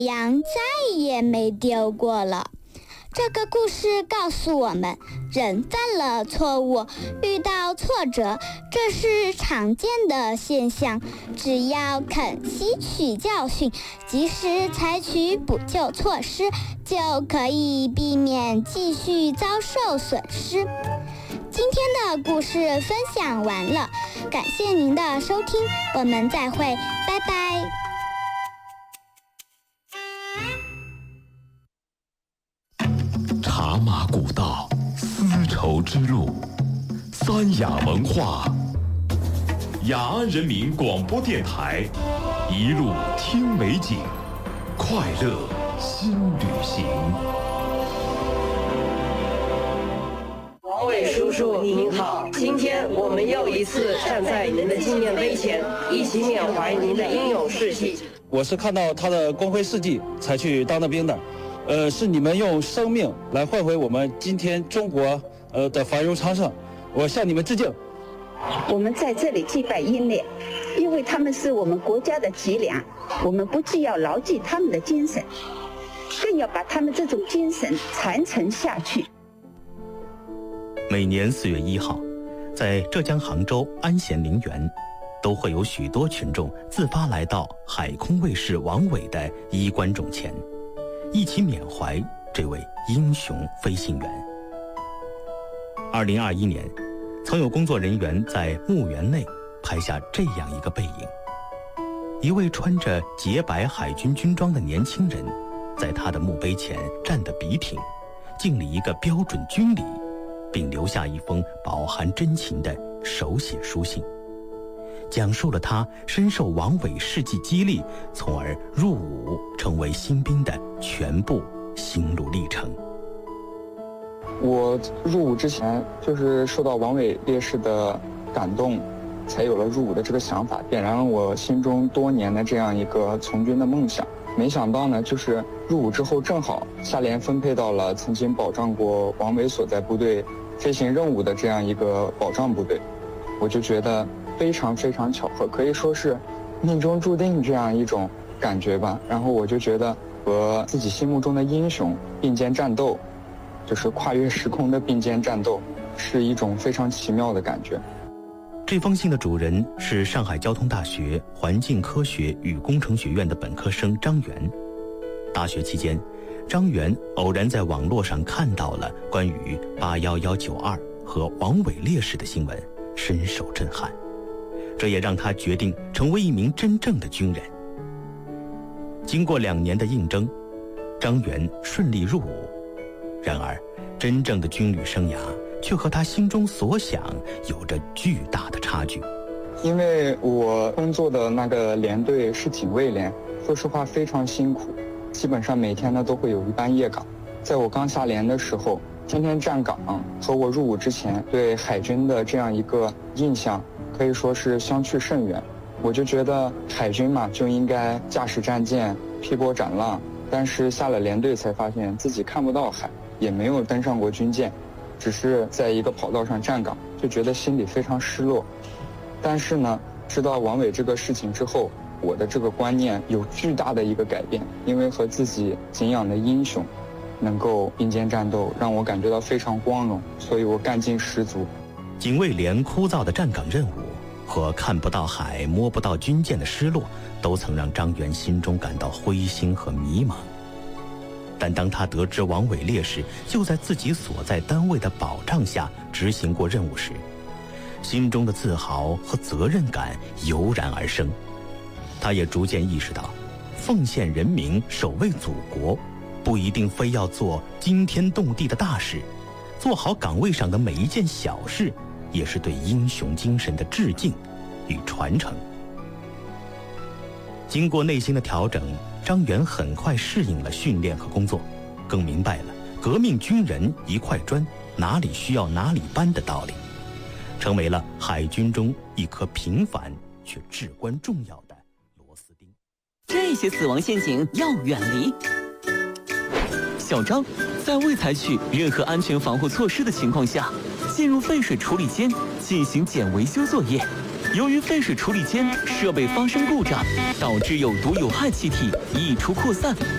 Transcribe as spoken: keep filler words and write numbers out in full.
羊再也没丢过了。这个故事告诉我们，人犯了错误，遇到挫折，这是常见的现象，只要肯吸取教训，及时采取补救措施，就可以避免继续遭受损失。今天的故事分享完了，感谢您的收听，我们再会，拜拜。 茶马古道，丝绸之路，三雅文化，雅安人民广播电台，一路听美景，快乐新旅行。 王伟叔叔您好，今天我们又一次站在您的纪念碑前，一起缅怀您的英勇事迹。 我是看到他的光辉事迹才去当的兵的。呃，是你们用生命来换回我们今天中国呃的繁荣昌盛，我向你们致敬。 我们在这里祭拜英烈，因为他们是我们国家的脊梁，我们不仅要牢记他们的精神，更要把他们这种精神传承下去。 每年四月一号，在浙江杭州安贤陵园，都会有许多群众自发来到海空卫士王伟的衣冠冢前，一起缅怀这位英雄飞行员。二零二一年，曾有工作人员在墓园内拍下这样一个背影：一位穿着洁白海军军装的年轻人，在他的墓碑前站得笔挺，敬礼一个标准军礼，并留下一封饱含真情的手写书信，讲述了他深受王伟事迹激励，从而入伍成为新兵的全部心路历程。 我入伍之前就是受到王伟烈士的感动，才有了入伍的这个想法，点燃了我心中多年的这样一个从军的梦想。没想到呢，就是入伍之后正好下连分配到了曾经保障过王伟所在部队飞行任务的这样一个保障部队，我就觉得非常非常巧合，可以说是命中注定这样一种感觉吧。然后我就觉得和自己心目中的英雄并肩战斗，就是跨越时空的并肩战斗，是一种非常奇妙的感觉。 这封信的主人是上海交通大学环境科学与工程学院的本科生张元。大学期间，张元偶然在网络上看到了关于八一一九二和王伟烈士的新闻，深受震撼，这也让他决定成为一名真正的军人。经过两年的应征，张元顺利入伍。然而，真正的军旅生涯却和他心中所想有着巨大的差距。 因为我工作的那个连队是警卫连，说实话非常辛苦，基本上每天呢都会有一班夜岗。在我刚下连的时候，天天站岗，和我入伍之前对海军的这样一个印象可以说是相去甚远。我就觉得海军嘛就应该驾驶战舰劈波斩浪，但是下了连队才发现自己看不到海，也没有登上过军舰，只是在一个跑道上站岗，就觉得心里非常失落。但是呢，知道王伟这个事情之后，我的这个观念有巨大的一个改变，因为和自己敬仰的英雄能够并肩战斗，让我感觉到非常光荣，所以我干劲十足。 警卫连枯燥的站岗任务和看不到海、摸不到军舰的失落，都曾让张元心中感到灰心和迷茫。但当他得知王伟烈士就在自己所在单位的保障下执行过任务时，心中的自豪和责任感油然而生。他也逐渐意识到，奉献人民、守卫祖国，不一定非要做惊天动地的大事，做好岗位上的每一件小事，也是对英雄精神的致敬与传承。经过内心的调整，张元很快适应了训练和工作，更明白了革命军人一块砖，哪里需要哪里搬的道理，成为了海军中一颗平凡却至关重要的螺丝钉。 这些死亡陷阱要远离。小张在未采取任何安全防护措施的情况下，进入废水处理间进行简维修作业。由于废水处理间设备发生故障，导致有毒有害气体溢出扩散，